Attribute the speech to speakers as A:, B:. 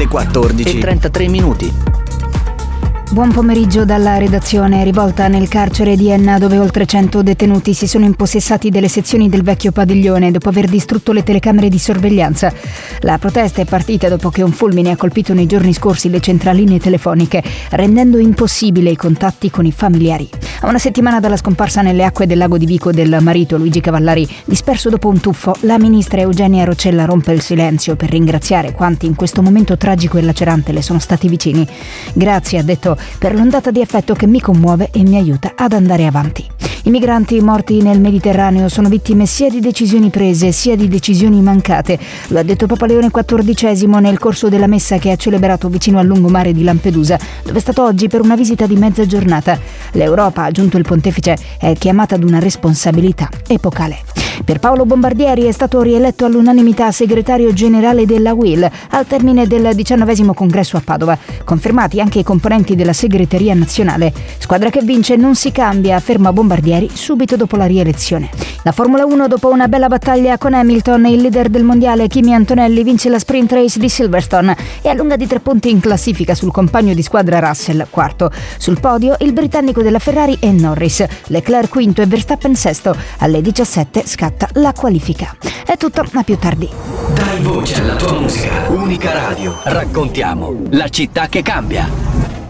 A: le 14:33.
B: Buon pomeriggio dalla redazione. Rivolta nel carcere di Enna, dove oltre 100 detenuti si sono impossessati delle sezioni del vecchio padiglione dopo aver distrutto le telecamere di sorveglianza. La protesta è partita dopo che un fulmine ha colpito nei giorni scorsi le centraline telefoniche, rendendo impossibile i contatti con i familiari. A una settimana dalla scomparsa nelle acque del lago di Vico del marito Luigi Cavallari, disperso dopo un tuffo, la ministra Eugenia Roccella rompe il silenzio per ringraziare quanti in questo momento tragico e lacerante le sono stati vicini. Grazie, ha detto, per l'ondata di affetto che mi commuove e mi aiuta ad andare avanti. I migranti morti nel Mediterraneo sono vittime sia di decisioni prese sia di decisioni mancate. Lo ha detto Papa Leone XIV nel corso della messa che ha celebrato vicino al lungomare di Lampedusa, dove è stato oggi per una visita di mezza giornata. L'Europa, ha aggiunto il pontefice, è chiamata ad una responsabilità epocale. Per Paolo Bombardieri è stato rieletto all'unanimità segretario generale della UIL al termine del 19° congresso a Padova. Confermati anche i componenti della segreteria nazionale. Squadra che vince non si cambia, afferma Bombardieri subito dopo la rielezione. La Formula 1, dopo una bella battaglia con Hamilton, il leader del mondiale Kimi Antonelli vince la sprint race di Silverstone e allunga di 3 punti in classifica sul compagno di squadra Russell, quarto. Sul podio il britannico della Ferrari e Norris, Leclerc quinto e Verstappen sesto. Alle 17 scatta la qualifica. È tutto, a più tardi.
A: Dai voce alla tua musica. Unica Radio. Raccontiamo la città che cambia.